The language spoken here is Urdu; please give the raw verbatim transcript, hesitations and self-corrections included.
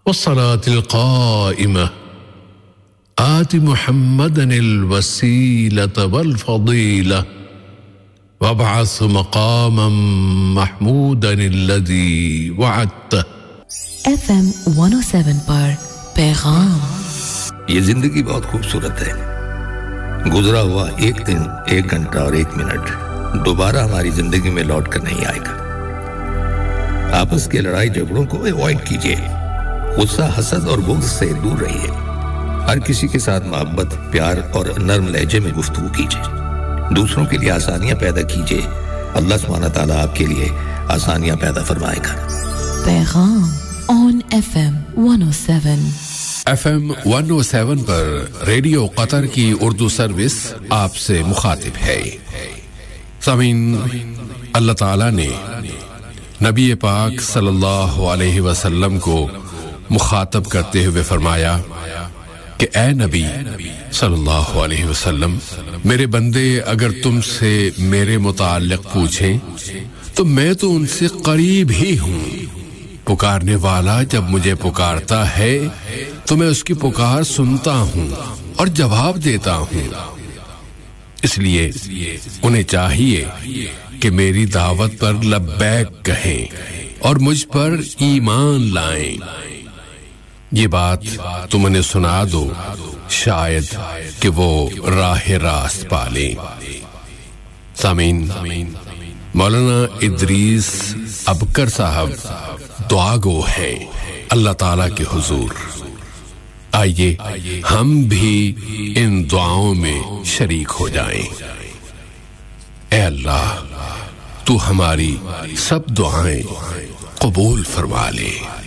والصلاة القائمة آت محمدا الوسيلة والفضيلة وابعث مقاما محمودا الذي وعدته. ایف ایم ون او سیون پر پیغام. یہ زندگی بہت خوبصورت ہے. گزرا ہوا ایک دن، ایک گھنٹہ اور ایک منٹ دوبارہ ہماری زندگی میں لوٹ کر نہیں آئے گا. آپس کے لڑائی جھگڑوں کو ایوائڈ کیجیے. غصہ، حسد اور بغض سے دور رہیے. ہر کسی کے ساتھ محبت، پیار اور نرم لہجے میں گفتگو کیجیے. دوسروں کے لیے آسانیاں پیدا کیجیے. اللہ سبحانہ تعالیٰ آپ کے لیے آسانیاں پیدا فرمائے گا. پیغام آن ایف ایم ون او سیون. ایف ایم ون او سیون پر ریڈیو قطر کی اردو سروس آپ سے مخاطب ہے. سامعین، اللہ تعالیٰ نے نبی پاک صلی اللہ علیہ وسلم کو مخاطب کرتے ہوئے فرمایا کہ اے نبی صلی اللہ علیہ وسلم، میرے بندے اگر تم سے میرے متعلق پوچھیں تو میں تو ان سے قریب ہی ہوں. پکارنے والا جب مجھے پکارتا ہے تو میں اس کی پکار سنتا ہوں اور جواب دیتا ہوں. اس لیے انہیں چاہیے کہ میری دعوت پر لبیک کہیں اور مجھ پر ایمان لائیں. یہ بات تم انہیں سنا دو، شاید کہ وہ راہ راست پالیں. سامعین، مولانا ادریس ابکر صاحب دعا گو ہے اللہ تعالیٰ کے حضور. آئیے ہم بھی ان دعاؤں میں شریک ہو جائیں. اے اللہ، تو ہماری سب دعائیں قبول فرما لے.